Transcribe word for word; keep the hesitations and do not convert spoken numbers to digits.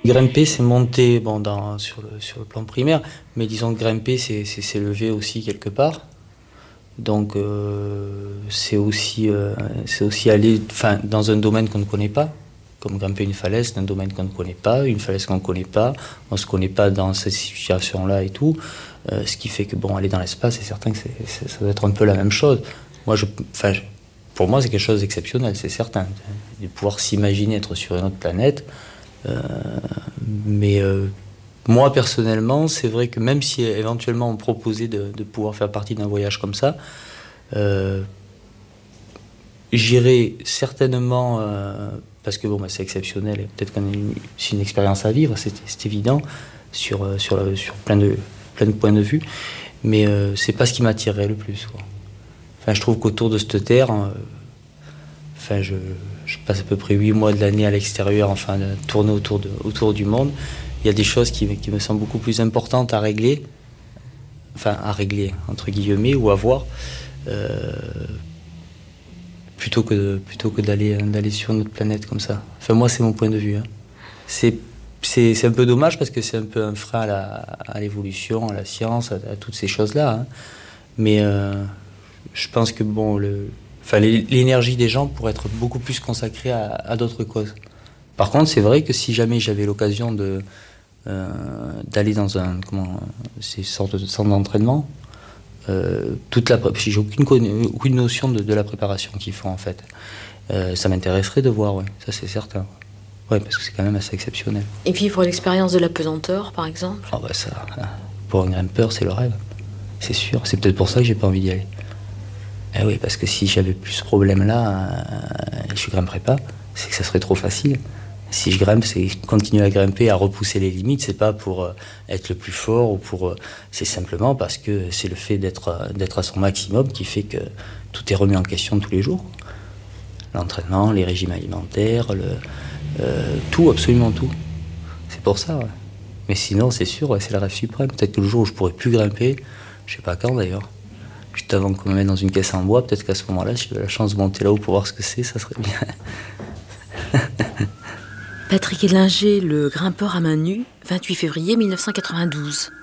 Grimper, c'est monter bon, dans, sur, le, sur le plan primaire, mais disons que grimper, c'est, c'est s'élever aussi quelque part. Donc euh, c'est, aussi, euh, c'est aussi aller dans un domaine qu'on ne connaît pas, comme grimper une falaise, c'est un domaine qu'on ne connaît pas, une falaise qu'on ne connaît pas, on ne se connaît pas dans cette situation-là et tout, euh, ce qui fait que bon, aller dans l'espace, c'est certain que c'est, c'est, ça doit être un peu la même chose. Moi, je, je, pour moi, c'est quelque chose d'exceptionnel, c'est certain, de pouvoir s'imaginer être sur une autre planète. Euh, mais euh, moi personnellement, c'est vrai que même si éventuellement on me proposait de, de pouvoir faire partie d'un voyage comme ça, euh, j'irais certainement, euh, parce que bon, bah, c'est exceptionnel et peut-être qu'on a une, c'est une expérience à vivre, c'est, c'est évident, sur, sur, sur plein, de, plein de points de vue, mais euh, c'est pas ce qui m'attirerait le plus, quoi. Enfin, je trouve qu'autour de cette terre, euh, enfin, je, je passe à peu près huit mois de l'année à l'extérieur, enfin, de tourner autour, de, autour du monde. Il y a des choses qui, qui me semblent beaucoup plus importantes à régler, enfin, à régler, entre guillemets, ou à voir, euh, plutôt que, plutôt que d'aller, d'aller sur notre planète comme ça. Enfin, moi, c'est mon point de vue. Hein. C'est, c'est, c'est un peu dommage parce que c'est un peu un frein à, la, à l'évolution, à la science, à, à toutes ces choses-là. Hein. Mais euh, je pense que, bon, le... Enfin, l'énergie des gens pourrait être beaucoup plus consacrée à, à d'autres causes. Par contre, c'est vrai que si jamais j'avais l'occasion de, euh, d'aller dans un comment, ces sortes de centres d'entraînement, euh, toute la, j'ai aucune, aucune notion de, de la préparation qu'ils font en fait. Euh, ça m'intéresserait de voir, ouais, ça c'est certain. Ouais, parce que c'est quand même assez exceptionnel. Et puis pour l'expérience de la pesanteur, par exemple. Ah bah ça, pour un grimpeur, c'est le rêve, c'est sûr. C'est peut-être pour ça que j'ai pas envie d'y aller. Eh oui, parce que si j'avais plus ce problème-là, euh, je ne grimperais pas, c'est que ça serait trop facile. Si je grimpe, c'est continuer à grimper, à repousser les limites, c'est pas pour euh, être le plus fort, ou pour, euh, c'est simplement parce que c'est le fait d'être, euh, d'être à son maximum qui fait que tout est remis en question tous les jours. L'entraînement, les régimes alimentaires, le, euh, tout, absolument tout. C'est pour ça, ouais. Mais sinon, c'est sûr, ouais, c'est le rêve suprême. Peut-être que le jour où je pourrais plus grimper, je sais pas quand d'ailleurs, juste avant qu'on me mette dans une caisse en bois, peut-être qu'à ce moment-là, si j'avais la chance de monter là-haut pour voir ce que c'est, ça serait bien. Patrick Hélinger, le grimpeur à main nue, vingt-huit février mille neuf cent quatre-vingt-douze.